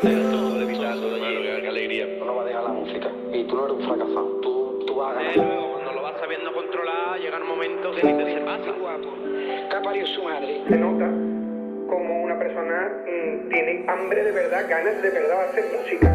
Eso, levitando de allí. Qué alegría. Tú no vas a dejar la música y tú no eres un fracasado. Tú vas a ganar. Luego, cuando lo vas sabiendo controlar, llega un momento que ni te se pasa. Guapo. ¿Qué ha parido su madre? Se nota como una persona tiene hambre de verdad, ganas de verdad de hacer música.